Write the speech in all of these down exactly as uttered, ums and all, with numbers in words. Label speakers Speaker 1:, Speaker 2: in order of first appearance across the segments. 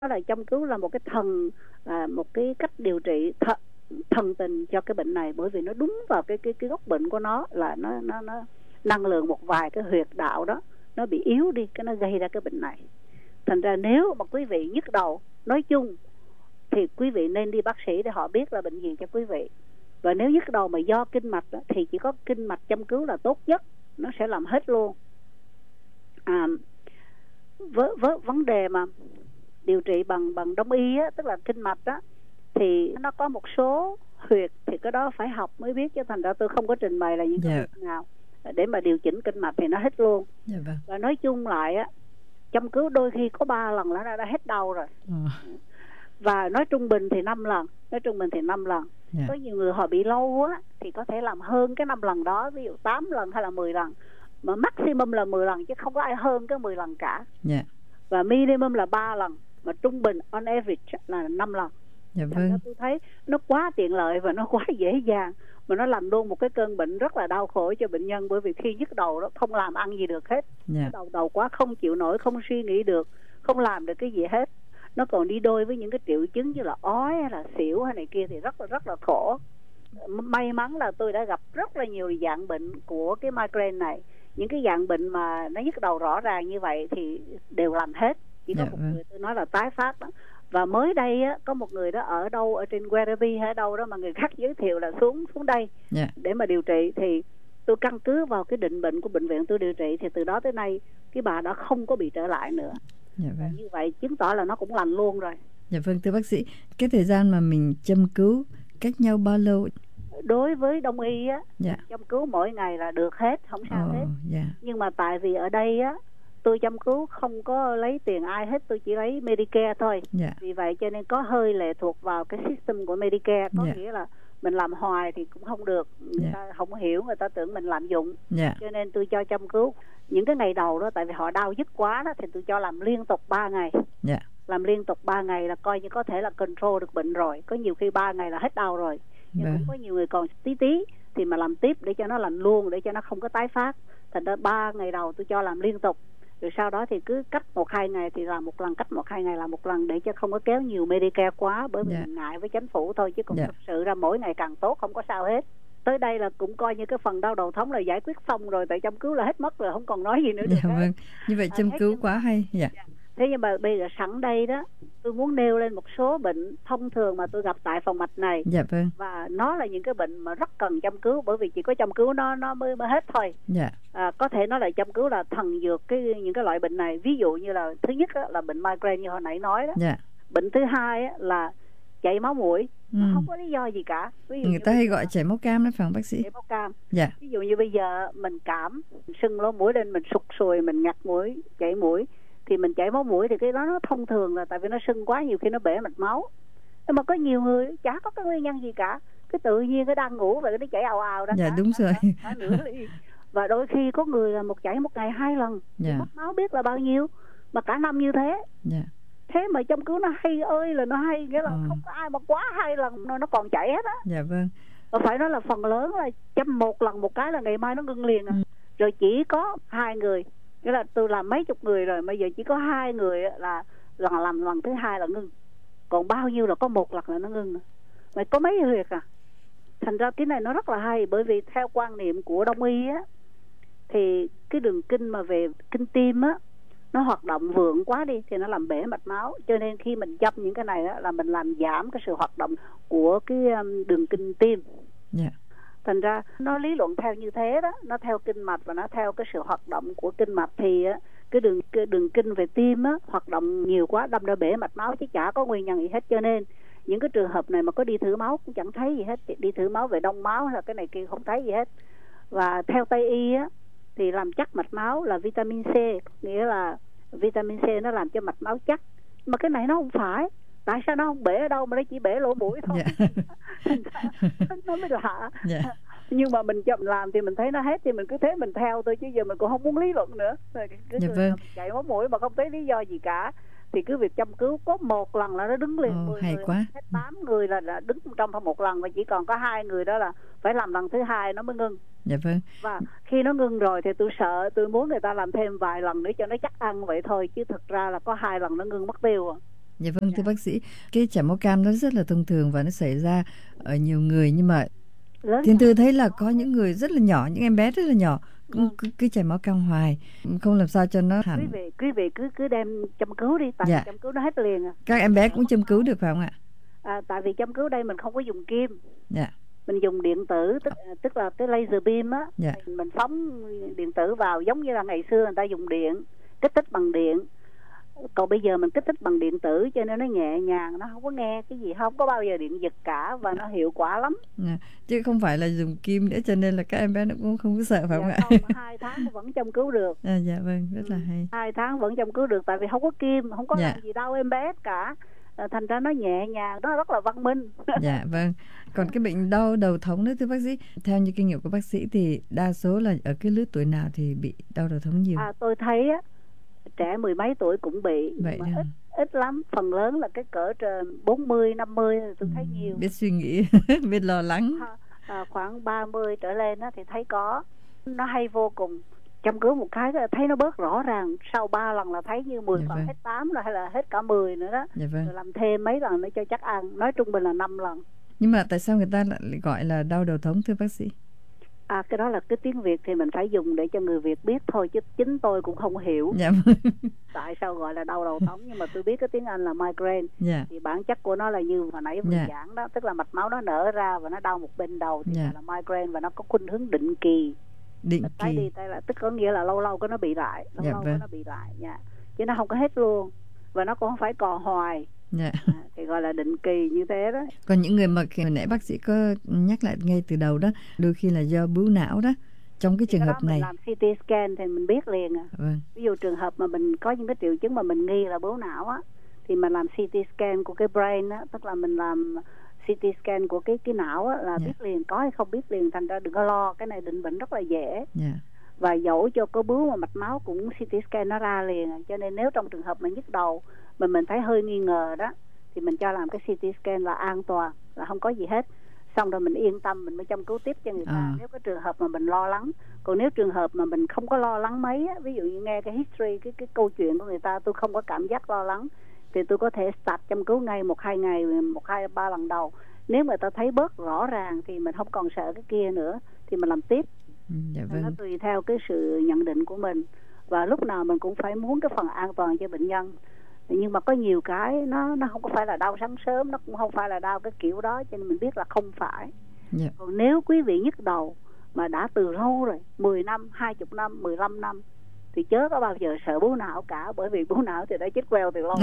Speaker 1: Đó là châm cứu là một cái thần, à, một cái cách điều trị th- thần tình cho cái bệnh này, bởi vì nó đúng vào cái cái cái gốc bệnh của nó là nó nó nó năng lượng một vài cái huyệt đạo đó nó bị yếu đi, cái nó gây ra cái bệnh này. Thành ra nếu mà quý vị nhức đầu nói chung thì quý vị nên đi bác sĩ để họ biết là bệnh gì cho quý vị. Và nếu nhức đầu mà do kinh mạch đó, thì chỉ có kinh mạch châm cứu là tốt nhất, nó sẽ làm hết luôn. À, với, với vấn đề mà điều trị bằng bằng đông y á, tức là kinh mạch đó, thì nó có một số huyệt thì cái đó phải học mới biết, chứ thành ra tôi không có trình bày là những cái
Speaker 2: yeah.
Speaker 1: huyệt nào để mà điều chỉnh kinh mạch thì nó hết luôn.
Speaker 2: Yeah, vâng.
Speaker 1: Và nói chung lại á, châm cứu đôi khi có ba lần là đã hết đau rồi.
Speaker 2: uh.
Speaker 1: Và nói trung bình thì năm lần, nói trung bình thì năm lần.
Speaker 2: Yeah.
Speaker 1: Có nhiều người họ bị lâu á thì có thể làm hơn cái năm lần đó, ví dụ tám lần hay là mười lần, mà maximum là mười lần chứ không có ai hơn cái mười lần cả.
Speaker 2: Yeah.
Speaker 1: Và minimum là ba lần, mà trung bình on average là năm lần.
Speaker 2: Dạ
Speaker 1: Thành ra
Speaker 2: vâng.
Speaker 1: tôi thấy nó quá tiện lợi và nó quá dễ dàng, mà nó làm luôn một cái cơn bệnh rất là đau khổ cho bệnh nhân, bởi vì khi nhức đầu đó không làm ăn gì được hết.
Speaker 2: Dạ.
Speaker 1: Đầu đầu quá không chịu nổi, không suy nghĩ được, không làm được cái gì hết. Nó còn đi đôi với những cái triệu chứng như là ói hay là xỉu hay này kia thì rất là rất là khổ. May mắn là tôi đã gặp rất là nhiều dạng bệnh của cái migraine này. Những cái dạng bệnh mà nó nhức đầu rõ ràng như vậy thì đều làm hết. Chỉ có
Speaker 2: Dạ,
Speaker 1: một
Speaker 2: vâng.
Speaker 1: người tôi nói là tái phát đó. Và mới đây á, có một người đó ở đâu, ở trên Werribee hay ở đâu đó mà người khác giới thiệu là xuống xuống đây
Speaker 2: Yeah.
Speaker 1: để mà điều trị, thì tôi căn cứ vào cái định bệnh của bệnh viện tôi điều trị, thì từ đó tới nay cái bà đã không có bị trở lại nữa.
Speaker 2: Dạ vâng.
Speaker 1: Như vậy chứng tỏ là nó cũng lành luôn rồi.
Speaker 2: Dạ vâng, thưa bác sĩ, cái thời gian mà mình châm cứu cách nhau bao lâu?
Speaker 1: Đối với đông y á,
Speaker 2: Dạ.
Speaker 1: châm cứu mỗi ngày là được hết, không sao
Speaker 2: Oh,
Speaker 1: hết.
Speaker 2: dạ.
Speaker 1: Nhưng mà tại vì ở đây á, tôi châm cứu không có lấy tiền ai hết, tôi chỉ lấy Medicare thôi.
Speaker 2: Dạ.
Speaker 1: Vì vậy cho nên có hơi lệ thuộc vào cái system của Medicare. Có
Speaker 2: Dạ.
Speaker 1: nghĩa là mình làm hoài thì cũng không được, người
Speaker 2: Dạ.
Speaker 1: ta không hiểu, người ta tưởng mình lạm dụng.
Speaker 2: Dạ.
Speaker 1: Cho nên tôi cho châm cứu những cái ngày đầu đó, tại vì họ đau dứt quá đó, thì tôi cho làm liên tục ba ngày.
Speaker 2: Dạ.
Speaker 1: Làm liên tục ba ngày là coi như có thể là control được bệnh rồi. Có nhiều khi ba ngày là hết đau rồi. Nhưng
Speaker 2: Vâng.
Speaker 1: cũng có nhiều người còn tí tí thì mà làm tiếp để cho nó lành luôn, để cho nó không có tái phát. Thành ra ba ngày đầu tôi cho làm liên tục, rồi sau đó thì cứ cách một hai ngày thì làm một lần, cách một hai ngày làm một lần, để cho không có kéo nhiều Medicare quá, bởi vì
Speaker 2: Dạ.
Speaker 1: mình ngại với chính phủ thôi, chứ còn
Speaker 2: Dạ.
Speaker 1: thực sự ra mỗi ngày càng tốt, không có sao hết. Tới đây là cũng coi như cái phần đau đầu thống là giải quyết xong rồi, tại châm cứu là hết mất rồi, không còn nói gì nữa được.
Speaker 2: Dạ vâng. Như vậy
Speaker 1: À,
Speaker 2: châm
Speaker 1: thế
Speaker 2: cứu
Speaker 1: nhưng-
Speaker 2: quá hay. Dạ.
Speaker 1: Thế nhưng mà bây giờ sẵn đây đó, tôi muốn nêu lên một số bệnh thông thường mà tôi gặp tại phòng mạch này.
Speaker 2: Dạ vâng.
Speaker 1: Và nó là những cái bệnh mà rất cần châm cứu, bởi vì chỉ có châm cứu nó nó mới mới hết thôi.
Speaker 2: Dạ.
Speaker 1: À, có thể nói là châm cứu là thần dược cái những cái loại bệnh này. Ví dụ như là thứ nhất á, là bệnh migraine như hồi nãy nói đó.
Speaker 2: Dạ.
Speaker 1: Bệnh thứ hai á, là chảy máu mũi,
Speaker 2: Ừ.
Speaker 1: không có lý do gì cả. Ví dụ
Speaker 2: Người
Speaker 1: như
Speaker 2: ta hay
Speaker 1: bây giờ
Speaker 2: gọi chảy máu cam đó phải không bác sĩ?
Speaker 1: chảy máu cam.
Speaker 2: Dạ.
Speaker 1: Ví dụ như bây giờ mình cảm, mình sưng lỗ mũi lên, mình sụt sùi, mình ngặt mũi, chảy mũi, thì mình chảy máu mũi thì cái đó nó thông thường là tại vì nó sưng quá, nhiều khi nó bể mạch máu. Nhưng mà có nhiều người chả có cái nguyên nhân gì cả, cái tự nhiên cái đang ngủ vậy nó chảy ào ào ra.
Speaker 2: Dạ
Speaker 1: cả,
Speaker 2: đúng
Speaker 1: cả,
Speaker 2: rồi.
Speaker 1: cả, cả nửa ly. Và đôi khi có người là một chảy một ngày hai lần,
Speaker 2: Dạ.
Speaker 1: mất máu biết là bao nhiêu, mà cả năm như thế.
Speaker 2: Dạ.
Speaker 1: Thế mà châm cứu nó hay ơi là nó hay, nghĩa là
Speaker 2: Ừ.
Speaker 1: không có ai mà quá hai lần nó nó còn chảy hết á.
Speaker 2: Dạ vâng.
Speaker 1: Và phải nói là phần lớn là châm một lần một cái là ngày mai nó ngưng liền à.
Speaker 2: Ừ.
Speaker 1: Rồi chỉ có hai người, nghĩa là tôi làm mấy chục người rồi, bây giờ chỉ có hai người là lần làm lần thứ hai là ngưng, còn bao nhiêu là có một lần là nó ngưng. Mà có mấy huyệt à. Thành ra cái này nó rất là hay, bởi vì theo quan niệm của đông y á, thì cái đường kinh mà về kinh tim á, nó hoạt động vượng quá đi thì nó làm bể mạch máu. Cho nên khi mình châm những cái này á, là mình làm giảm cái sự hoạt động của cái um, đường kinh tim.
Speaker 2: Dạ.
Speaker 1: Thành ra nó lý luận theo như thế đó, nó theo kinh mạch và nó theo cái sự hoạt động của kinh mạch, thì á, cái đường cái đường kinh về tim á, hoạt động nhiều quá đâm ra bể mạch máu chứ chả có nguyên nhân gì hết. Cho nên những cái trường hợp này mà có đi thử máu cũng chẳng thấy gì hết, đi thử máu về đông máu hay là cái này kia không thấy gì hết. Và theo Tây y á, thì làm chắc mạch máu là vitamin C, nghĩa là vitamin C nó làm cho mạch máu chắc. Mà cái này nó không phải. Tại sao nó không bể ở đâu mà nó chỉ bể lỗ mũi thôi?
Speaker 2: Dạ.
Speaker 1: Nó mới lạ.
Speaker 2: Dạ.
Speaker 1: Nhưng mà mình chậm làm thì mình thấy nó hết thì mình cứ thế mình theo thôi, chứ giờ mình cũng không muốn lý luận nữa. Rồi cứ
Speaker 2: Dạ vâng.
Speaker 1: chạy máu mũi mà không thấy lý do gì cả thì cứ việc châm cứu có một lần là nó đứng liền.
Speaker 2: Ồ, hay
Speaker 1: người,
Speaker 2: quá.
Speaker 1: hết tám người là, là đứng trong một lần, và chỉ còn có hai người đó là phải làm lần thứ hai nó mới ngưng.
Speaker 2: Dạ vâng.
Speaker 1: Và khi nó ngưng rồi thì tôi sợ, tôi muốn người ta làm thêm vài lần nữa cho nó chắc ăn vậy thôi, chứ thực ra là có hai lần nó ngưng mất tiêu à.
Speaker 2: Dạ vâng, thưa bác sĩ, cái chảy máu cam nó rất là thông thường và nó xảy ra ở nhiều người, nhưng mà
Speaker 1: Lớn
Speaker 2: Thiên
Speaker 1: nhỏ.
Speaker 2: Thư thấy là có những người rất là nhỏ, những em bé rất là nhỏ cũng
Speaker 1: Vâng.
Speaker 2: cứ, cứ chảy máu cam hoài, không làm sao cho nó
Speaker 1: Quý
Speaker 2: hẳn.
Speaker 1: vị quý vị cứ cứ đem châm cứu đi, tại
Speaker 2: Dạ.
Speaker 1: vì châm cứu nó hết liền à.
Speaker 2: Các em bé cũng châm cứu được phải không ạ?
Speaker 1: À, tại vì châm cứu đây mình không có dùng kim,
Speaker 2: Dạ.
Speaker 1: mình dùng điện tử, tức tức là cái laser beam á.
Speaker 2: Dạ.
Speaker 1: Mình, mình phóng điện tử vào, giống như là ngày xưa người ta dùng điện, kích thích bằng điện. Còn bây giờ mình kích thích bằng điện tử, cho nên nó nhẹ nhàng, nó không có nghe cái gì, không có bao giờ điện giật cả, và nó hiệu quả lắm.
Speaker 2: Dạ. Chứ không phải là dùng kim nữa, cho nên là các em bé nó cũng không có sợ phải không
Speaker 1: Dạ
Speaker 2: ạ?
Speaker 1: không, hai tháng vẫn châm cứu được.
Speaker 2: À, dạ vâng, rất là hay.
Speaker 1: Hai tháng vẫn châm cứu được, tại vì không có kim, không có
Speaker 2: Dạ.
Speaker 1: làm gì đau em bé cả. À, thành ra nó nhẹ nhàng, nó rất là văn minh.
Speaker 2: Dạ vâng. Còn cái bệnh đau đầu thống đó thưa bác sĩ, theo như kinh nghiệm của bác sĩ thì đa số là ở cái lứa tuổi nào thì bị đau đầu thống nhiều?
Speaker 1: À, tôi thấy á, trẻ mười mấy tuổi cũng bị,
Speaker 2: Vậy
Speaker 1: mà
Speaker 2: đó.
Speaker 1: ít ít lắm, phần lớn là cái cỡ trên bốn mươi, năm mươi tôi thấy
Speaker 2: Ừ,
Speaker 1: nhiều.
Speaker 2: biết suy nghĩ, biết lo lắng.
Speaker 1: À, à, khoảng ba mươi trở lên á thì thấy có, nó hay vô cùng. Châm cứu một cái thấy nó bớt rõ ràng, sau ba lần là thấy như mười
Speaker 2: Dạ
Speaker 1: phần
Speaker 2: vâng.
Speaker 1: hết tám rồi, hay là hết cả mười nữa đó.
Speaker 2: Dạ vâng.
Speaker 1: Rồi làm thêm mấy lần nữa cho chắc ăn, nói trung bình là năm lần.
Speaker 2: Nhưng mà tại sao người ta lại gọi là đau đầu thống thưa bác sĩ?
Speaker 1: À, cái đó là cái tiếng Việt thì mình phải dùng để cho người Việt biết thôi, chứ chính tôi cũng không hiểu
Speaker 2: Dạ vâng.
Speaker 1: tại sao gọi là đau đầu thống. Nhưng mà tôi biết cái tiếng Anh là migraine.
Speaker 2: Dạ.
Speaker 1: Thì bản chất của nó là như hồi nãy vừa
Speaker 2: Dạ.
Speaker 1: giảng đó, tức là mạch máu nó nở ra và nó đau một bên đầu thì
Speaker 2: Dạ.
Speaker 1: gọi là migraine, và nó có khuynh hướng định kỳ,
Speaker 2: Định
Speaker 1: tái đi
Speaker 2: kỳ.
Speaker 1: tái lại, tức có nghĩa là lâu lâu có nó bị lại, lâu
Speaker 2: Dạ
Speaker 1: lâu
Speaker 2: vâng.
Speaker 1: có nó bị lại nha, chứ nó không có hết luôn, và nó cũng không phải còn hoài.
Speaker 2: Dạ.
Speaker 1: À, thì gọi là định kỳ như thế đó.
Speaker 2: Còn những người mà khi hồi nãy bác sĩ có nhắc lại ngay từ đầu đó, đôi khi là do bướu não đó, trong cái
Speaker 1: Thì
Speaker 2: trường
Speaker 1: cái đó
Speaker 2: hợp
Speaker 1: mình
Speaker 2: này.
Speaker 1: làm xê tê scan thì mình biết liền à.
Speaker 2: Vâng.
Speaker 1: Ví dụ trường hợp mà mình có những cái triệu chứng mà mình nghi là bướu não á, thì mình làm xê tê scan của cái brain á, tức là mình làm xê tê scan của cái cái não á, là
Speaker 2: Dạ.
Speaker 1: biết liền, có hay không biết liền. Thành ra đừng có lo, cái này định bệnh rất là dễ.
Speaker 2: Dạ.
Speaker 1: Và dẫu cho có bướu mà mạch máu cũng xê tê scan nó ra liền. Cho nên nếu trong trường hợp mà nhức đầu mà mình thấy hơi nghi ngờ đó, thì mình cho làm cái xê tê scan là an toàn, là không có gì hết. Xong rồi mình yên tâm, mình mới chăm cứu tiếp cho người ta.
Speaker 2: À.
Speaker 1: Nếu có trường hợp mà mình lo lắng. Còn nếu trường hợp mà mình không có lo lắng mấy á, ví dụ như nghe cái history, cái cái câu chuyện của người ta, tôi không có cảm giác lo lắng, thì tôi có thể start chăm cứu ngay một hai ngày, một hai ba lần đầu. Nếu mà ta thấy bớt rõ ràng thì mình không còn sợ cái kia nữa, thì mình làm tiếp.
Speaker 2: Ừ, dạ
Speaker 1: Nó
Speaker 2: vâng.
Speaker 1: tùy theo cái sự nhận định của mình, và lúc nào mình cũng phải muốn cái phần an toàn cho bệnh nhân. Nhưng mà có nhiều cái nó nó không có phải là đau sáng sớm, nó cũng không phải là đau cái kiểu đó, cho nên mình biết là không phải.
Speaker 2: Dạ.
Speaker 1: Còn nếu quý vị nhức đầu mà đã từ lâu rồi, mười năm, hai mươi năm, mười lăm năm, thì chớ có bao giờ sợ bướu não cả, bởi vì bướu não thì đã chết queo từ lâu.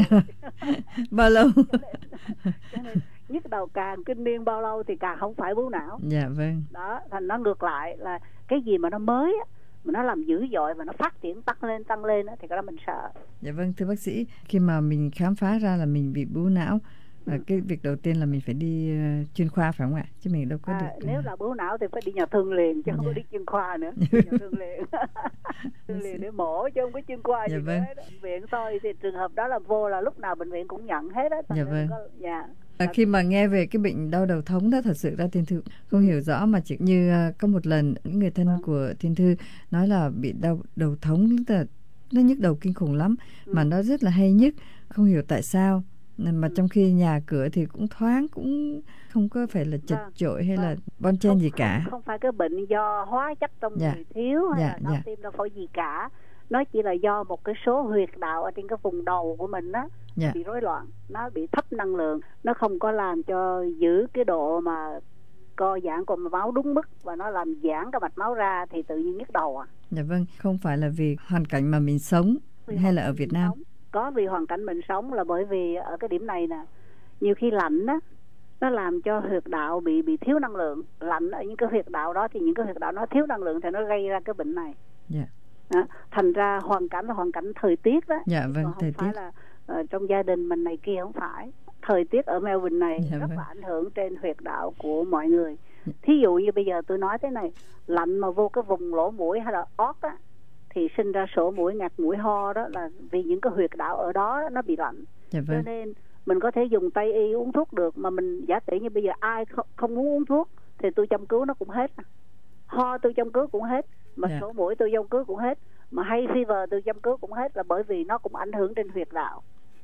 Speaker 2: Bao lâu?
Speaker 1: cho, nên, cho nên nhức đầu càng kinh niên bao lâu thì càng không phải bướu não.
Speaker 2: Dạ vâng.
Speaker 1: Đó, thành nó ngược lại là cái gì mà nó mới á, mà nó làm dữ dội và nó phát triển tăng lên tăng lên á, thì cái đó mình sợ.
Speaker 2: Dạ vâng, thưa bác sĩ, khi mà mình khám phá ra là mình bị bướu não,
Speaker 1: Ừ.
Speaker 2: à, cái việc đầu tiên là mình phải đi uh, chuyên khoa phải không ạ? Chứ mình đâu có
Speaker 1: À,
Speaker 2: được.
Speaker 1: nếu là bướu não thì phải đi nhà thương liền, chứ không có
Speaker 2: Dạ.
Speaker 1: đi chuyên khoa nữa. Đi nhà thương liền. Thương liền để mổ, chứ không có chuyên khoa
Speaker 2: Dạ
Speaker 1: gì
Speaker 2: vâng.
Speaker 1: hết. Bệnh viện thôi thì trường hợp đó là vô là lúc nào bệnh viện cũng nhận hết á.
Speaker 2: Dạ vâng.
Speaker 1: Có, dạ.
Speaker 2: À, khi mà nghe về cái bệnh đau đầu thống đó, thật sự ra Thiên Thư không hiểu rõ, mà chỉ như uh, có một lần những người thân
Speaker 1: Vâng.
Speaker 2: của Thiên Thư nói là bị đau đầu thống, tức là nó nhức đầu kinh khủng lắm,
Speaker 1: Ừ.
Speaker 2: mà nó rất là hay nhức, không hiểu tại sao. Mà
Speaker 1: Ừ.
Speaker 2: trong khi nhà cửa thì cũng thoáng, cũng không có phải là chật
Speaker 1: Vâng.
Speaker 2: chội hay
Speaker 1: Vâng.
Speaker 2: là bon chen
Speaker 1: Không-
Speaker 2: gì cả.
Speaker 1: Không, không phải cái bệnh do hóa chất trong
Speaker 2: Dạ.
Speaker 1: người thiếu, hay
Speaker 2: Dạ,
Speaker 1: là đau
Speaker 2: dạ.
Speaker 1: tim đau phổi gì cả. Nó chỉ là do một cái số huyệt đạo ở trên cái vùng đầu của mình đó
Speaker 2: Dạ.
Speaker 1: bị rối loạn, nó bị thấp năng lượng, nó không có làm cho giữ cái độ mà co giãn của máu đúng mức, và nó làm giãn cái mạch máu ra thì tự nhiên nhức đầu à.
Speaker 2: Dạ vâng, không phải là vì hoàn cảnh mà mình sống
Speaker 1: Vì
Speaker 2: hay
Speaker 1: hoàn
Speaker 2: là ở
Speaker 1: cảnh
Speaker 2: Việt
Speaker 1: mình
Speaker 2: Nam.
Speaker 1: sống. Có, vì hoàn cảnh mình sống, là bởi vì ở cái điểm này nè, nhiều khi lạnh á, nó làm cho huyệt đạo bị bị thiếu năng lượng. Lạnh ở những cái huyệt đạo đó, thì những cái huyệt đạo nó thiếu năng lượng thì nó gây ra cái bệnh này.
Speaker 2: Dạ.
Speaker 1: Đó. Thành ra hoàn cảnh là hoàn cảnh thời tiết đó.
Speaker 2: Dạ vâng,
Speaker 1: Còn không
Speaker 2: thời
Speaker 1: phải
Speaker 2: tiết.
Speaker 1: là uh, trong gia đình mình này kia, không phải. Thời tiết ở Melbourne này
Speaker 2: Dạ
Speaker 1: rất
Speaker 2: vâng.
Speaker 1: là ảnh hưởng trên huyệt đạo của mọi người. Thí dụ như bây giờ tôi nói thế này, lạnh mà vô cái vùng lỗ mũi hay là ót á, thì sinh ra sổ mũi, ngạt mũi, ho, đó là vì những cái huyệt đạo ở đó nó bị lạnh.
Speaker 2: Dạ
Speaker 1: Cho
Speaker 2: vâng.
Speaker 1: nên mình có thể dùng Tây y uống thuốc được, mà mình giả tỷ như bây giờ ai không, không muốn uống thuốc thì tôi châm cứu nó cũng hết. Ho tôi châm cứu cũng hết, mà
Speaker 2: Dạ.
Speaker 1: sổ mũi tôi châm cứu cũng hết, mà hay fever tôi châm cứu cũng hết, là bởi vì nó cũng ảnh hưởng trên huyệt đạo.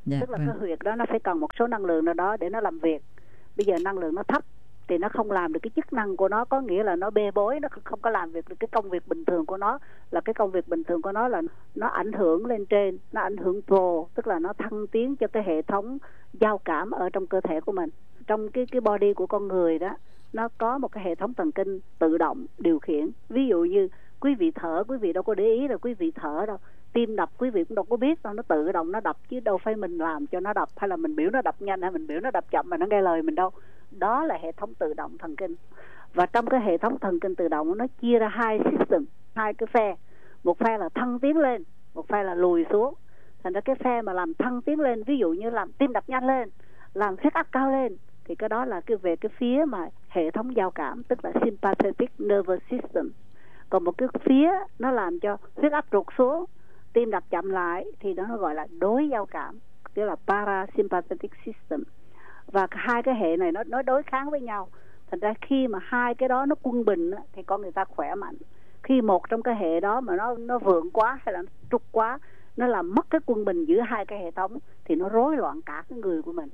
Speaker 2: Dạ,
Speaker 1: tức là
Speaker 2: vâng.
Speaker 1: cái huyệt đó nó phải cần một số năng lượng nào đó để nó làm việc. Bây giờ năng lượng nó thấp thì nó không làm được cái chức năng của nó, có nghĩa là nó bê bối, nó không có làm việc được cái công việc bình thường của nó. Là cái công việc bình thường của nó là nó ảnh hưởng lên trên, nó ảnh hưởng pro, tức là nó thăng tiến cho cái hệ thống giao cảm ở trong cơ thể của mình. Trong cái cái body của con người đó, nó có một cái hệ thống thần kinh tự động điều khiển. Ví dụ như quý vị thở, quý vị đâu có để ý là quý vị thở đâu. Tim đập quý vị cũng đâu có biết đâu, nó tự động nó đập chứ đâu phải mình làm cho nó đập, hay là mình biểu nó đập nhanh hay mình biểu nó đập chậm mà nó nghe lời mình đâu. Đó là hệ thống tự động thần kinh. Và trong cái hệ thống thần kinh tự động nó chia ra hai system, hai cái phe. Một phe là thăng tiến lên, một phe là lùi xuống. Thành ra cái phe mà làm thăng tiến lên, ví dụ như làm tim đập nhanh lên, làm huyết áp cao lên, thì cái đó là cái về cái phía mà hệ thống giao cảm, tức là sympathetic nervous system. Còn một cái phía nó làm cho huyết áp trục xuống, tim đập chậm lại, thì đó nó gọi là đối giao cảm, tức là parasympathetic system. Và hai cái hệ này nó nó đối kháng với nhau. Thành ra khi mà hai cái đó nó quân bình á, thì con người ta khỏe mạnh. Khi một trong cái hệ đó mà nó nó vượng quá hay là nó trục quá, nó làm mất cái quân bình giữa hai cái hệ thống, thì nó rối loạn cả cái người của mình.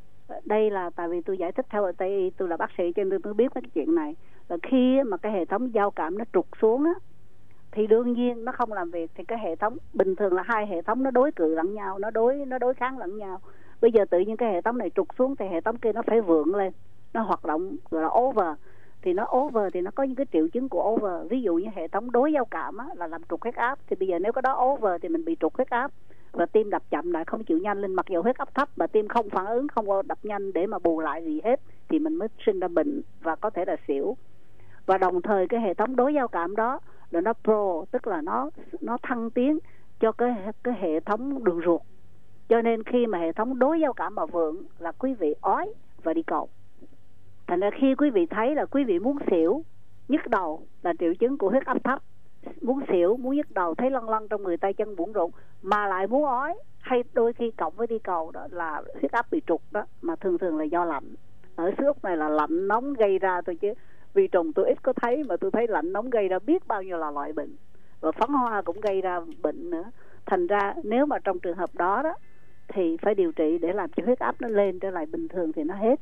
Speaker 1: Đây là tại vì tôi giải thích theo ở Tây y, tôi là bác sĩ cho nên tôi biết mấy cái chuyện này. Là khi mà cái hệ thống giao cảm nó trục xuống á, thì đương nhiên nó không làm việc, thì cái hệ thống bình thường là hai hệ thống nó đối cự lẫn nhau, nó đối nó đối kháng lẫn nhau. Bây giờ tự nhiên cái hệ thống này trục xuống thì hệ thống kia nó phải vượng lên, nó hoạt động gọi là over. Thì nó over thì nó có những cái triệu chứng của over. Ví dụ như hệ thống đối giao cảm á, là làm trục huyết áp. Thì bây giờ nếu cái đó over thì mình bị trục huyết áp, và tim đập chậm lại, không chịu nhanh lên, mặc dù huyết áp thấp mà tim không phản ứng, không có đập nhanh để mà bù lại gì hết, thì mình mới sinh ra bệnh và có thể là xỉu. Và đồng thời cái hệ thống đối giao cảm đó là nó pro, tức là nó nó thăng tiến cho cái cái hệ thống đường ruột. Cho nên khi mà hệ thống đối giao cảm mà vượng là quý vị ói và đi cầu. Thành ra khi quý vị thấy là quý vị muốn xỉu, nhức đầu là triệu chứng của huyết áp thấp. Muốn xỉu, muốn nhức đầu, thấy lăn lăn trong người, tay chân bủn rủn, mà lại muốn ói, hay đôi khi cộng với đi cầu, đó là huyết áp bị trục đó, mà thường thường là do lạnh. Ở xứ Úc này là lạnh nóng gây ra thôi, chứ vì trùng tôi ít có thấy, mà tôi thấy lạnh nóng gây ra biết bao nhiêu là loại bệnh. Và phấn hoa cũng gây ra bệnh nữa. Thành ra nếu mà trong trường hợp đó đó thì phải điều trị để làm cho huyết áp nó lên trở lại bình thường thì nó hết.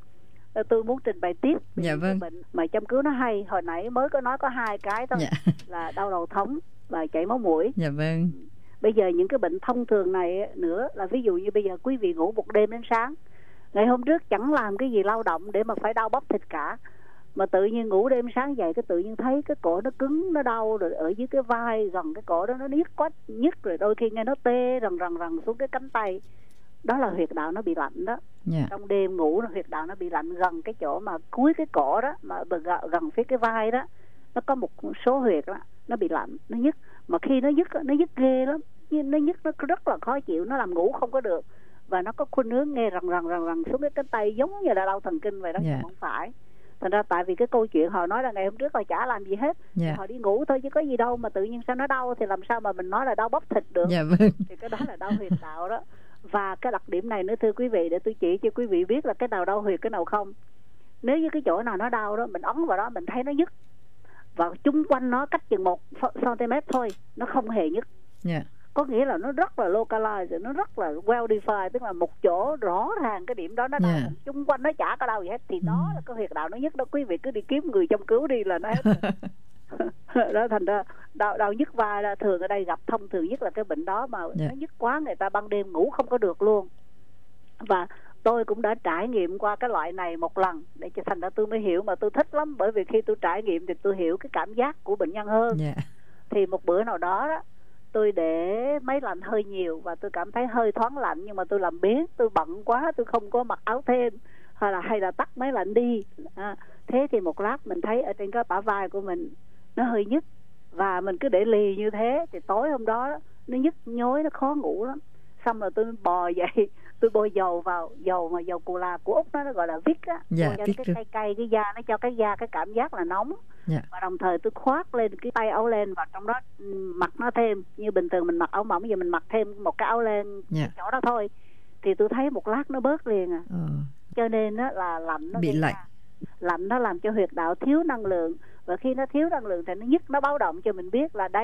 Speaker 1: Tôi muốn trình bày tiếp
Speaker 2: dạ, vâng.
Speaker 1: bệnh mà châm cứu nó hay. Hồi nãy mới có nói có hai cái thôi, dạ. là đau đầu thống và chảy máu mũi.
Speaker 2: Dạ vâng.
Speaker 1: Bây giờ những cái bệnh thông thường này nữa là ví dụ như bây giờ quý vị ngủ một đêm đến sáng, ngày hôm trước chẳng làm cái gì lao động để mà phải đau bắp thịt cả, mà tự nhiên ngủ đêm sáng dậy cái tự nhiên thấy cái cổ nó cứng, nó đau, rồi ở dưới cái vai gần cái cổ đó nó nhức quá nhức, rồi đôi khi nghe nó tê rần rần rần xuống cái cánh tay. Đó là huyệt đạo nó bị lạnh đó. Yeah. Trong đêm ngủ huyệt đạo nó bị lạnh gần cái chỗ mà cuối cái cổ đó, mà gần phía cái vai đó, nó có một số huyệt đó nó bị lạnh, nó nhức. Mà khi nó nhức, nó nhức ghê lắm, nó nhức nó rất là khó chịu, nó làm ngủ không có được, và nó có khuynh hướng nghe rần rần rần rần xuống cái cánh tay giống như là đau thần kinh vậy đó. Yeah. Không phải. Thành ra tại vì cái câu chuyện họ nói là ngày hôm trước họ chả làm gì hết, yeah. họ đi ngủ thôi chứ có gì đâu, mà tự nhiên sao nó đau, thì làm sao mà mình nói là đau bắp thịt được.
Speaker 2: Yeah, vâng.
Speaker 1: Thì cái đó là đau huyệt đạo đó. Và cái đặc điểm này nữa thưa quý vị, để tôi chỉ cho quý vị biết là cái nào đau huyệt cái nào không. Nếu như cái chỗ nào nó đau đó, mình ấn vào đó mình thấy nó nhức, và chung quanh nó cách chừng một cm thôi, nó không hề nhức. Yeah. Có nghĩa là nó rất là localized, nó rất là well defined, tức là một chỗ rõ ràng cái điểm đó nó đau, yeah. chung quanh nó chả có đau gì hết, thì đó mm. là cái huyệt đạo nó nhức đó. Quý vị cứ đi kiếm người châm cứu đi là nó hết. Đó, thành ra đau, đau nhức vai là thường ở đây gặp thông thường nhất là cái bệnh đó, mà yeah. nó nhức quá người ta ban đêm ngủ không có được luôn. Và tôi cũng đã trải nghiệm qua cái loại này một lần, để cho thành ra tôi mới hiểu, mà tôi thích lắm, bởi vì khi tôi trải nghiệm thì tôi hiểu cái cảm giác của bệnh nhân hơn. Yeah. Thì một bữa nào đó đó, tôi để máy lạnh hơi nhiều và tôi cảm thấy hơi thoáng lạnh, nhưng mà tôi làm biếng, tôi bận quá, tôi không có mặc áo thêm, hay là hay là tắt máy lạnh đi. À, thế thì một lát mình thấy ở trên cái bả vai của mình nó hơi nhức, và mình cứ để lì như thế, thì tối hôm đó nó nhức nhối, nó khó ngủ lắm. Xong rồi tôi bò dậy, tôi bôi dầu vào, dầu mà dầu cù là của Úc đó, nó gọi là Vic á,
Speaker 2: dạ,
Speaker 1: bôi cái cay cay cái da, nó cho cái da cái cảm giác là nóng. Dạ. Và đồng thời tôi khoác lên cái tay áo len, và trong đó mặc nó thêm như bình thường mình mặc áo mỏng, giờ mình mặc thêm một cái áo len, dạ. cái chỗ đó thôi, thì tôi thấy một lát nó bớt liền à. Ừ. Cho nên á là lạnh nó
Speaker 2: bị lạnh,
Speaker 1: lạnh nó làm cho huyệt đạo thiếu năng lượng, và khi nó thiếu năng lượng thì nó nhức, nó báo động cho mình biết là đây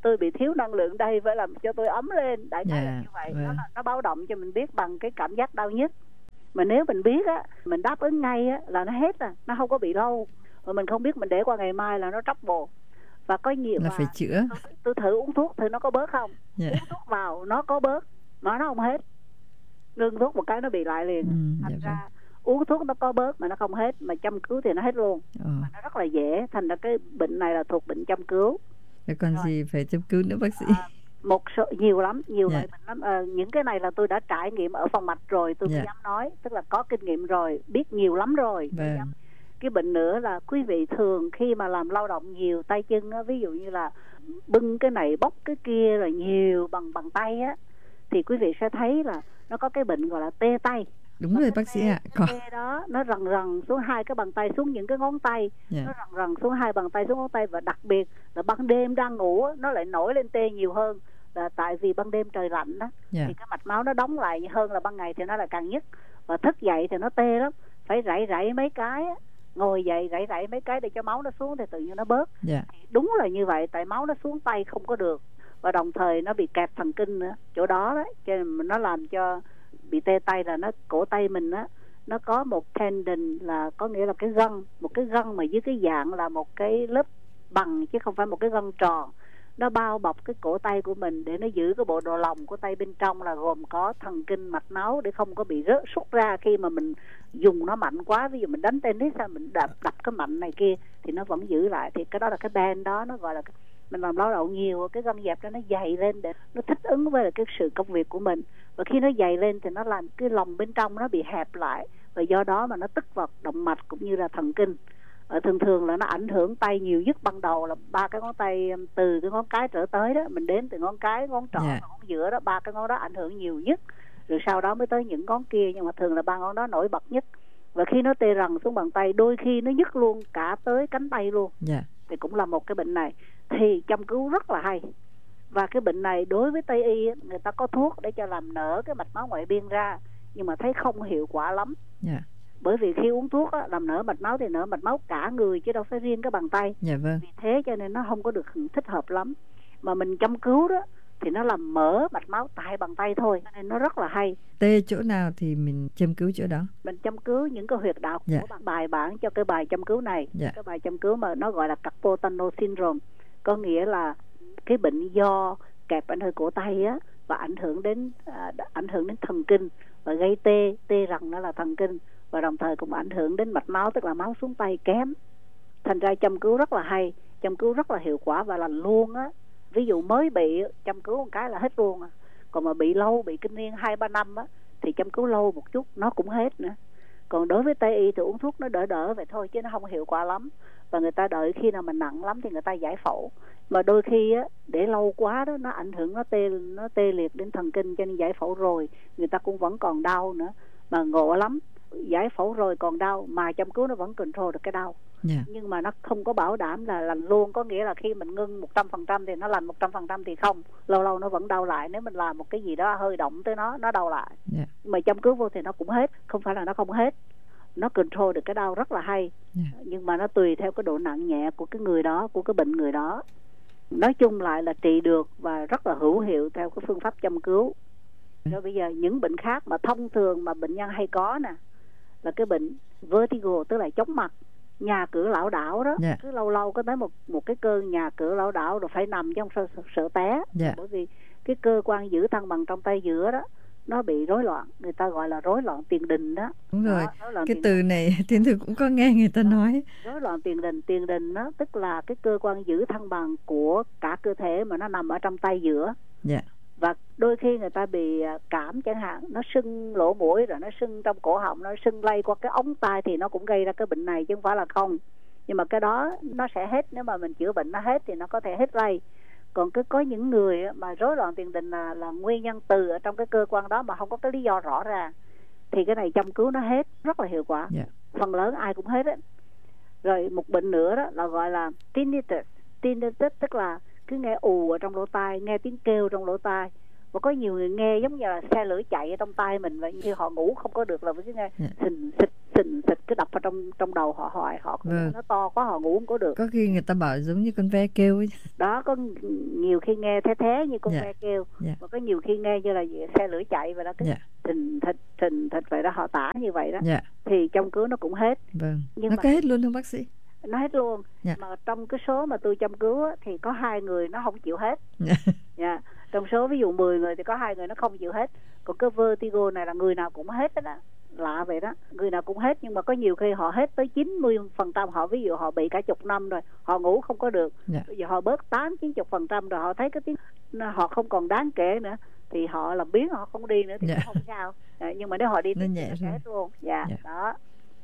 Speaker 1: tôi bị thiếu năng lượng đây phải làm cho tôi ấm lên, đại khái
Speaker 2: Yeah,
Speaker 1: là như vậy.
Speaker 2: vâng.
Speaker 1: Nó, là- nó báo động cho mình biết bằng cái cảm giác đau nhức. Mà nếu mình biết á, mình đáp ứng ngay á là nó hết à, nó không có bị lâu. Mà mình không biết mình để qua ngày mai là nó trouble. Và có nhiều
Speaker 2: Là
Speaker 1: và
Speaker 2: phải chữa.
Speaker 1: tôi, tôi thử uống thuốc thử nó có bớt không.
Speaker 2: Yeah.
Speaker 1: Uống thuốc vào nó có bớt mà nó không hết. Ngưng thuốc một cái nó bị lại liền.
Speaker 2: Ừ,
Speaker 1: Thành
Speaker 2: dạ
Speaker 1: ra uống thuốc nó có bớt mà nó không hết, mà châm cứu thì nó hết luôn.
Speaker 2: Ồ.
Speaker 1: Mà nó rất là dễ. Thành ra cái bệnh này là thuộc bệnh châm cứu.
Speaker 2: Rồi còn
Speaker 1: Rồi.
Speaker 2: gì phải châm cứu nữa bác sĩ?
Speaker 1: À, một số nhiều lắm, nhiều
Speaker 2: Dạ.
Speaker 1: loại bệnh lắm. À, những cái này là tôi đã trải nghiệm ở phòng mạch rồi, tôi mới
Speaker 2: Dạ.
Speaker 1: dám nói, tức là có kinh nghiệm rồi, biết nhiều lắm rồi. Tôi
Speaker 2: Vâng.
Speaker 1: dám. Cái bệnh nữa là quý vị thường khi mà làm lao động nhiều tay chân á, ví dụ như là bưng cái này bóc cái kia rồi nhiều bằng bằng tay á, thì quý vị sẽ thấy là nó có cái bệnh gọi là tê tay.
Speaker 2: Đúng
Speaker 1: Và
Speaker 2: rồi
Speaker 1: cái
Speaker 2: bác sĩ
Speaker 1: tê-
Speaker 2: ạ.
Speaker 1: cái
Speaker 2: Có.
Speaker 1: tê đó nó rần rần xuống hai cái bàn tay, xuống những cái ngón tay.
Speaker 2: Dạ.
Speaker 1: Nó rần rần xuống hai bàn tay, xuống ngón tay. Và đặc biệt là ban đêm đang ngủ á, nó lại nổi lên tê nhiều hơn, là tại vì ban đêm trời lạnh đó.
Speaker 2: Dạ.
Speaker 1: Thì cái mạch máu nó đóng lại hơn là ban ngày thì nó lại càng nhức. Và thức dậy thì nó tê lắm, phải rảy rảy mấy cái á. Ngồi dậy rảy rảy mấy cái để cho máu nó xuống thì tự nhiên nó bớt.
Speaker 2: Dạ.
Speaker 1: Thì đúng là như vậy, tại máu nó xuống tay không có được, và đồng thời nó bị kẹp thần kinh nữa chỗ đó đấy, cho nên nó làm cho bị tê tay. Là nó cổ tay mình á, nó có một tendon, là có nghĩa là cái gân, một cái gân mà dưới cái dạng là một cái lớp bằng chứ không phải một cái gân tròn. Nó bao bọc cái cổ tay của mình để nó giữ cái bộ đồ lòng của tay bên trong, là gồm có thần kinh mạch máu để không có bị rớt xuất ra khi mà mình dùng nó mạnh quá. Ví dụ mình đánh tennis sao mình đập đập cái mạnh này kia thì nó vẫn giữ lại. Thì cái đó là cái band đó, nó gọi là mình làm lao động nhiều, cái gân dẹp đó nó dày lên để nó thích ứng với cái sự công việc của mình. Và khi nó dày lên thì nó làm cái lòng bên trong nó bị hẹp lại, và do đó mà nó tức vào động mạch cũng như là thần kinh. Ở thường thường là nó ảnh hưởng tay nhiều nhất. Ban đầu là ba cái ngón tay, từ cái ngón cái trở tới đó, mình đếm từ ngón cái, ngón trỏ,
Speaker 2: Yeah.
Speaker 1: và ngón giữa đó, ba cái ngón đó ảnh hưởng nhiều nhất, rồi sau đó mới tới những ngón kia, nhưng mà thường là ba ngón đó nổi bật nhất. Và khi nó tê rần xuống bàn tay, đôi khi nó nhức luôn cả tới cánh tay luôn,
Speaker 2: Dạ.
Speaker 1: thì cũng là một cái bệnh này. Thì châm cứu rất là hay. Và cái bệnh này đối với Tây y á, người ta có thuốc để cho làm nở cái mạch máu ngoại biên ra, nhưng mà thấy không hiệu quả lắm.
Speaker 2: Dạ.
Speaker 1: Bởi vì khi uống thuốc á, làm nở mạch máu thì nở mạch máu cả người chứ đâu phải riêng cái bàn tay.
Speaker 2: Dạ vâng.
Speaker 1: Vì thế cho nên nó không có được thích hợp lắm. Mà mình châm cứu đó thì nó làm mở mạch máu tại bàn tay thôi, nên nó rất là hay.
Speaker 2: Tê chỗ nào thì mình châm cứu chỗ đó.
Speaker 1: Mình châm cứu những cái huyệt đạo
Speaker 2: Dạ.
Speaker 1: của bạn, bài bản cho cái bài châm cứu này.
Speaker 2: Dạ.
Speaker 1: Cái bài châm cứu mà nó gọi là carpal tunnel syndrome, có nghĩa là cái bệnh do kẹp ở nơi cổ tay á, và ảnh hưởng đến à, ảnh hưởng đến thần kinh và gây tê. Tê rằng nó là thần kinh, và đồng thời cũng ảnh hưởng đến mạch máu, tức là máu xuống tay kém. Thành ra châm cứu rất là hay, châm cứu rất là hiệu quả và lành luôn á. Ví dụ mới bị châm cứu một cái là hết luôn à. Còn mà bị lâu, bị kinh niên hai ba năm á, thì châm cứu lâu một chút nó cũng hết nữa. Còn đối với Tây y thì uống thuốc nó đỡ đỡ vậy thôi chứ nó không hiệu quả lắm. Và người ta đợi khi nào mà nặng lắm thì người ta giải phẫu. Mà đôi khi á, để lâu quá đó, nó ảnh hưởng, nó tê nó tê liệt đến thần kinh, cho nên giải phẫu rồi người ta cũng vẫn còn đau nữa. Mà ngộ lắm, giải phẫu rồi còn đau mà châm cứu nó vẫn control được cái đau.
Speaker 2: Dạ.
Speaker 1: Nhưng mà nó không có bảo đảm là lành luôn. Có nghĩa là khi mình ngưng một trăm phần trăm thì nó lành một trăm phần trăm thì không. Lâu lâu nó vẫn đau lại. Nếu mình làm một cái gì đó hơi động tới nó, nó đau lại.
Speaker 2: Dạ.
Speaker 1: Nhưng mà châm cứu vô thì nó cũng hết. Không phải là nó không hết, nó control được cái đau rất là hay.
Speaker 2: Dạ.
Speaker 1: Nhưng mà nó tùy theo cái độ nặng nhẹ của cái người đó, của cái bệnh người đó. Nói chung lại là trị được và rất là hữu hiệu theo cái phương pháp châm cứu. Rồi bây giờ những bệnh khác mà thông thường mà bệnh nhân hay có nè, là cái bệnh vertigo, tức là chóng mặt, nhà cửa lảo đảo đó.
Speaker 2: Dạ.
Speaker 1: Cứ lâu lâu có tới một một cái cơn nhà cửa lảo đảo rồi phải nằm trong sợ, sợ té.
Speaker 2: Dạ.
Speaker 1: Bởi vì cái cơ quan giữ thăng bằng trong tay giữa đó nó bị rối loạn, người ta gọi là rối loạn tiền đình đó.
Speaker 2: Đúng rồi.
Speaker 1: Đó, rối loạn
Speaker 2: Cái
Speaker 1: tiền
Speaker 2: từ này Thiên Thư cũng có nghe người ta nói.
Speaker 1: rối loạn tiền đình. Tiền đình đó tức là cái cơ quan giữ thăng bằng của cả cơ thể mà nó nằm ở trong tay giữa.
Speaker 2: Dạ.
Speaker 1: Và đôi khi người ta bị cảm chẳng hạn, nó sưng lỗ mũi, rồi nó sưng trong cổ họng, nó sưng lây qua cái ống tai, thì nó cũng gây ra cái bệnh này chứ không phải là không. Nhưng mà cái đó nó sẽ hết, nếu mà mình chữa bệnh nó hết thì nó có thể hết lây. Còn cứ có những người mà rối loạn tiền đình là, là nguyên nhân từ ở trong cái cơ quan đó mà không có cái lý do rõ ràng, thì cái này châm cứu nó hết rất là hiệu quả.
Speaker 2: Yeah.
Speaker 1: Phần lớn ai cũng hết ấy. Rồi một bệnh nữa đó là gọi là tinnitus. Tinnitus tức là cứ nghe ù ở trong lỗ tai, nghe tiếng kêu trong lỗ tai. Và có nhiều người nghe giống như là xe lửa chạy ở trong tai mình vậy, như họ ngủ không có được là cứ nghe xình xịch xình xịch cứ đập vào trong trong đầu họ hoài, họ cũng
Speaker 2: Vâng.
Speaker 1: nó to quá họ ngủ không có được.
Speaker 2: Có khi người ta bảo giống như con ve kêu ấy.
Speaker 1: Đó, có nhiều khi nghe thế thế như con
Speaker 2: Dạ.
Speaker 1: ve kêu,
Speaker 2: Dạ.
Speaker 1: và có nhiều khi nghe như là xe lửa chạy vậy đó, cứ
Speaker 2: Dạ.
Speaker 1: thình thịch thình thịch vậy đó, họ tả như vậy đó.
Speaker 2: Dạ.
Speaker 1: Thì châm cứu nó cũng hết.
Speaker 2: Vâng.
Speaker 1: Nhưng
Speaker 2: Nó
Speaker 1: mà
Speaker 2: có hết luôn không bác sĩ?
Speaker 1: nó hết luôn.
Speaker 2: Dạ.
Speaker 1: Mà trong cái số mà tôi châm cứu á, thì có hai người nó không chịu hết.
Speaker 2: Dạ.
Speaker 1: Dạ. Trong số ví dụ mười người thì có hai người nó không chịu hết. Còn cái vertigo này là người nào cũng hết đó, đó. Lạ vậy đó, người nào cũng hết, nhưng mà có nhiều khi họ hết tới chín mươi phần trăm. Họ ví dụ họ bị cả chục năm rồi, họ ngủ không có được.
Speaker 2: Dạ.
Speaker 1: Bây giờ họ bớt tám chín mươi phần trăm rồi, họ thấy cái tiếng họ không còn đáng kể nữa, thì họ làm biến, họ không đi nữa thì
Speaker 2: Dạ.
Speaker 1: cũng không sao. À, nhưng mà nếu họ đi
Speaker 2: Nó
Speaker 1: thì
Speaker 2: nhẹ
Speaker 1: nó
Speaker 2: rồi.
Speaker 1: hết luôn. Dạ.
Speaker 2: Dạ.
Speaker 1: Đó.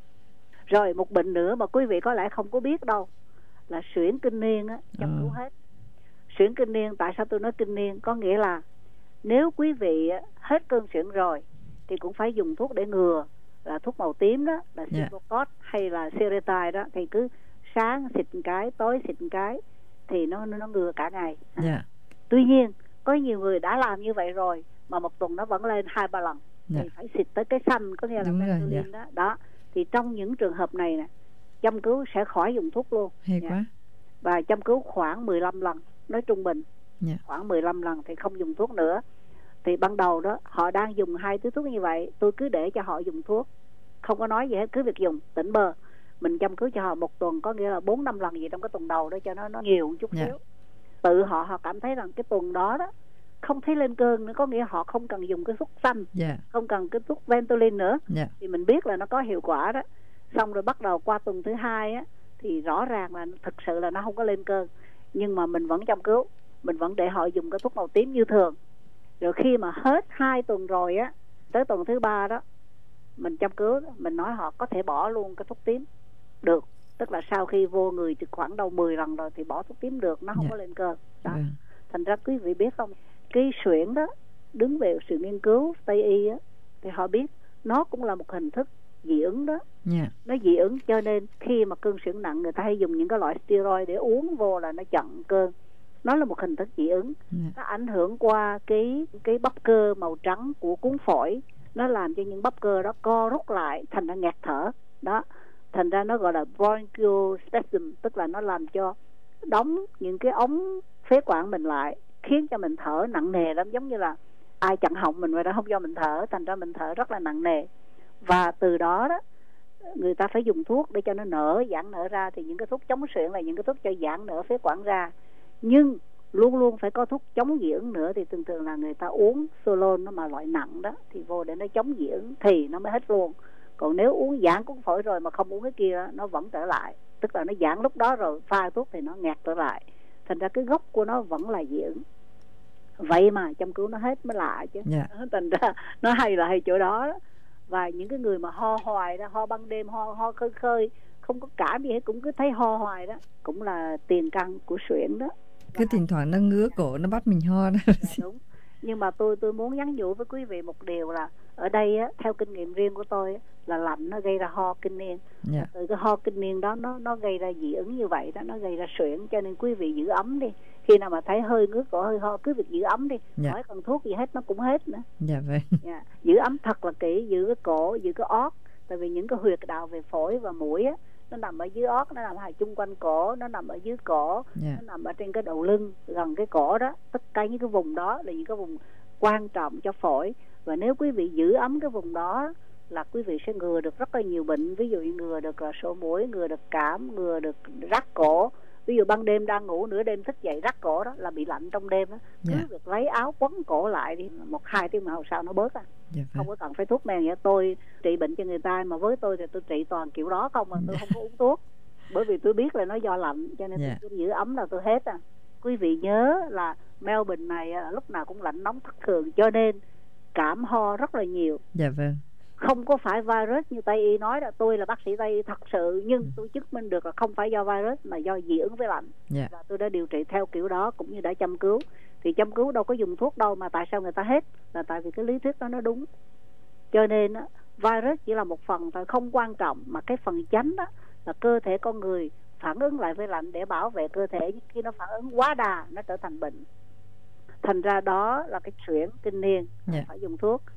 Speaker 1: Rồi một bệnh nữa mà quý vị có lẽ không có biết đâu là suyễn kinh niên á, châm cứu
Speaker 2: Ờ.
Speaker 1: hết. Suyễn kinh niên, tại sao tôi nói kinh niên? Có nghĩa là nếu quý vị hết cơn suyễn rồi thì cũng phải dùng thuốc để ngừa, là thuốc màu tím đó, là
Speaker 2: Dạ.
Speaker 1: Cipocort hay là Seretide đó, thì cứ sáng xịt một cái, tối xịt một cái thì nó nó ngừa cả ngày.
Speaker 2: Dạ.
Speaker 1: Tuy nhiên có nhiều người đã làm như vậy rồi mà một tuần nó vẫn lên hai ba lần,
Speaker 2: Dạ.
Speaker 1: thì phải xịt tới cái xanh, có nghĩa là
Speaker 2: Đúng rồi,
Speaker 1: Ventolin
Speaker 2: dạ.
Speaker 1: đó. Đó thì trong những trường hợp này nè, châm cứu sẽ khỏi dùng thuốc luôn.
Speaker 2: Hay
Speaker 1: Dạ.
Speaker 2: quá.
Speaker 1: Và châm cứu khoảng mười lăm lần, nói trung bình.
Speaker 2: Dạ.
Speaker 1: Khoảng mười lăm lần thì không dùng thuốc nữa. Thì ban đầu đó họ đang dùng hai thứ thuốc như vậy, tôi cứ để cho họ dùng thuốc, không có nói gì hết, cứ việc dùng tỉnh bơ. Mình châm cứu cho họ một tuần, có nghĩa là bốn năm lần gì trong cái tuần đầu đó, cho nó nó nhiều một chút
Speaker 2: Dạ.
Speaker 1: xíu. Tự họ họ cảm thấy rằng cái tuần đó đó không thấy lên cơn nữa, có nghĩa họ không cần dùng cái thuốc xanh,
Speaker 2: Dạ.
Speaker 1: không cần cái thuốc Ventolin nữa,
Speaker 2: Dạ.
Speaker 1: thì mình biết là nó có hiệu quả đó. Xong rồi bắt đầu qua tuần thứ hai á, thì rõ ràng là thực sự là nó không có lên cơn, nhưng mà mình vẫn châm cứu, mình vẫn để họ dùng cái thuốc màu tím như thường. Rồi khi mà hết hai tuần rồi á, tới tuần thứ ba đó, mình châm cứu, mình nói họ có thể bỏ luôn cái thuốc tím được. Tức là sau khi vô người thì khoảng đầu mười lần rồi thì bỏ thuốc tím được, nó không
Speaker 2: Dạ.
Speaker 1: có lên cơn đó.
Speaker 2: Vâng.
Speaker 1: Thành ra quý vị biết không, cái suyễn đó, đứng về sự nghiên cứu Tây y á, thì họ biết nó cũng là một hình thức dị ứng đó.
Speaker 2: Dạ.
Speaker 1: Nó dị ứng, cho nên khi mà cơn suyễn nặng, người ta hay dùng những cái loại steroid để uống vô là nó chặn cơn. Nó là một hình thức dị ứng.
Speaker 2: Dạ.
Speaker 1: Nó ảnh hưởng qua cái cái bắp cơ màu trắng của cuống phổi, nó làm cho những bắp cơ đó co rút lại thành ra ngạt thở đó. Thành ra nó gọi là bronchospasm, tức là nó làm cho đóng những cái ống phế quản mình lại, khiến cho mình thở nặng nề lắm, giống như là ai chặn họng mình vậy đó, không cho mình thở, thành ra mình thở rất là nặng nề. Và từ đó đó người ta phải dùng thuốc để cho nó nở, giãn nở ra. Thì những cái thuốc chống suyễn là những cái thuốc cho giãn nở phế quản ra, nhưng luôn luôn phải có thuốc chống dị ứng nữa. Thì thường thường là người ta uống Solon, nó mà loại nặng đó, thì vô để nó chống dị ứng thì nó mới hết luôn. Còn nếu uống giãn cuống phổi rồi mà không uống cái kia, nó vẫn trở lại, tức là nó giãn lúc đó rồi pha thuốc thì nó ngạt trở lại. Thành ra cái gốc của nó vẫn là dị ứng. Vậy mà châm cứu nó hết mới lạ chứ.
Speaker 2: Dạ.
Speaker 1: Thành ra nó hay là hay chỗ đó, đó. Và những cái người mà ho hoài đó, ho ban đêm, ho ho khơi khơi, không có cảm gì hết, cũng cứ thấy ho hoài đó, cũng là tiền căn của suyễn đó.
Speaker 2: Cứ thỉnh thoảng nó ngứa cổ, nó bắt mình ho đó.
Speaker 1: Dạ, đúng. Nhưng mà tôi tôi muốn nhắn nhủ với quý vị một điều là ở đây á, theo kinh nghiệm riêng của tôi á, là lạnh nó gây ra ho kinh niên.
Speaker 2: Dạ.
Speaker 1: Từ cái ho kinh niên đó nó nó gây ra dị ứng như vậy đó, nó gây ra suyễn. Cho nên quý vị giữ ấm đi. Khi nào mà thấy hơi ngứa cổ, hơi ho, cứ việc giữ ấm đi.
Speaker 2: Dạ.
Speaker 1: Khỏi cần thuốc gì hết, nó cũng hết nữa.
Speaker 2: Dạ vâng.
Speaker 1: Dạ. Giữ ấm thật là kỹ, giữ cái cổ, giữ cái ót. Tại vì những cái huyệt đạo về phổi và mũi á, nó nằm ở dưới ót, nó nằm ở chung quanh cổ, nó nằm ở dưới cổ,
Speaker 2: Dạ.
Speaker 1: nó nằm ở trên cái đầu lưng, gần cái cổ đó. Tất cả những cái vùng đó là những cái vùng quan trọng cho phổi. Và nếu quý vị giữ ấm cái vùng đó là quý vị sẽ ngừa được rất là nhiều bệnh. Ví dụ như ngừa được là sổ mũi, ngừa được cảm, ngừa được rát cổ. Ví dụ ban đêm đang ngủ, nửa đêm thức dậy rát cổ đó là bị lạnh trong đêm đó. Cứ
Speaker 2: Dạ.
Speaker 1: việc lấy áo quấn cổ lại đi, một hai tiếng nào sau nó bớt à.
Speaker 2: Dạ
Speaker 1: Không
Speaker 2: vâng.
Speaker 1: có cần phải thuốc men gì hết. Tôi trị bệnh cho người ta, mà với tôi thì tôi trị toàn kiểu đó không, mà tôi không có uống thuốc. Bởi vì tôi biết là nó do lạnh, cho nên
Speaker 2: Dạ.
Speaker 1: tôi cứ giữ ấm là tôi hết à. Quý vị nhớ là Melbourne này à, lúc nào cũng lạnh nóng thất thường, cho nên cảm ho rất là nhiều.
Speaker 2: Dạ vâng.
Speaker 1: Không có phải virus như Tây y nói là tôi là bác sĩ Tây y thật sự, nhưng
Speaker 2: Ừ.
Speaker 1: tôi chứng minh được là không phải do virus mà do dị ứng với lạnh.
Speaker 2: Dạ.
Speaker 1: Và tôi đã điều trị theo kiểu đó, cũng như đã châm cứu. Thì châm cứu đâu có dùng thuốc đâu, mà tại sao người ta hết? Là tại vì cái lý thuyết đó nó đúng. Cho nên á, virus chỉ là một phần thôi, không quan trọng, mà cái phần chánh đó là cơ thể con người phản ứng lại với lạnh để bảo vệ cơ thể. Khi nó phản ứng quá đà, nó trở thành bệnh. Thành ra đó là cái suyễn kinh niên,
Speaker 2: Dạ.
Speaker 1: phải dùng thuốc.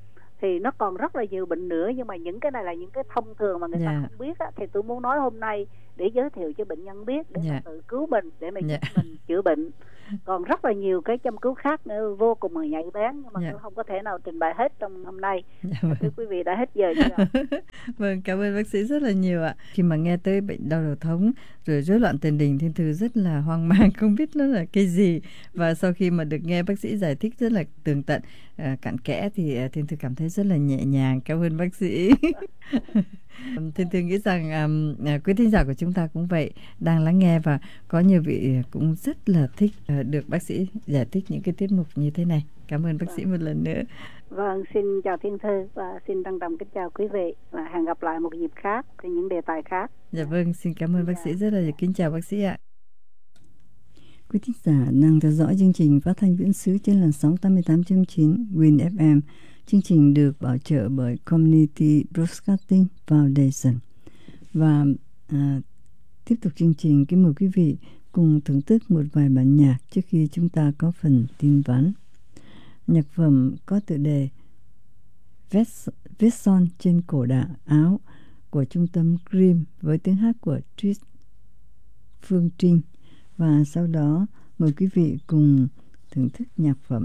Speaker 1: thì nó còn rất là nhiều bệnh nữa, nhưng mà những cái này là những cái thông thường mà người
Speaker 2: Dạ.
Speaker 1: ta không biết á, thì tôi muốn nói hôm nay để giới thiệu cho bệnh nhân biết, để
Speaker 2: Dạ.
Speaker 1: mà tự cứu mình, để mà
Speaker 2: Dạ.
Speaker 1: giúp mình chữa bệnh. Còn rất là nhiều cái châm cứu khác nữa vô cùng là nhạy bén, nhưng mà
Speaker 2: Dạ.
Speaker 1: tôi không có thể nào trình bày hết trong hôm nay.
Speaker 2: Dạ
Speaker 1: Thưa
Speaker 2: vâng.
Speaker 1: quý vị đã hết giờ chưa ạ?
Speaker 2: Vâng, cảm ơn bác sĩ rất là nhiều ạ. Khi mà nghe tới bệnh đau đầu thống rồi rối loạn tiền đình, Thiên Thư rất là hoang mang, không biết nó là cái gì. Và sau khi mà được nghe bác sĩ giải thích rất là tường tận, à, cặn kẽ thì à, Thiên Thư cảm thấy rất là nhẹ nhàng. Cảm ơn bác sĩ. Thiên Thư nghĩ rằng à, à, quý thính giả của chúng ta cũng vậy, đang lắng nghe và có nhiều vị cũng rất là thích à, được bác sĩ giải thích những cái tiết mục như thế này. Cảm ơn bác sĩ một lần nữa.
Speaker 1: Vâng, xin chào Thiên Thư và xin trân trọng kính chào quý vị, và hẹn gặp lại một dịp khác thì những đề tài khác.
Speaker 2: Dạ vâng, xin cảm ơn bác sĩ rất là nhiều. Kính chào bác sĩ ạ.
Speaker 3: Quý thính giả đang theo dõi chương trình phát thanh viễn xứ trên làn sóng tám mươi tám chấm chín Win ép em. Chương trình được bảo trợ bởi Community Broadcasting Foundation. Và à, tiếp tục chương trình, kính mời quý vị cùng thưởng thức một vài bản nhạc trước khi chúng ta có phần tin vắn. Nhạc phẩm có tựa đề Vết, Vết son trên cổ đạ áo của trung tâm Grimm với tiếng hát của Trish Phương Trinh. Và sau đó mời quý vị cùng thưởng thức nhạc phẩm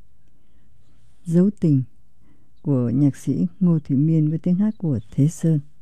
Speaker 3: Dấu tình của nhạc sĩ Ngô Thủy Miên với tiếng hát của Thế Sơn.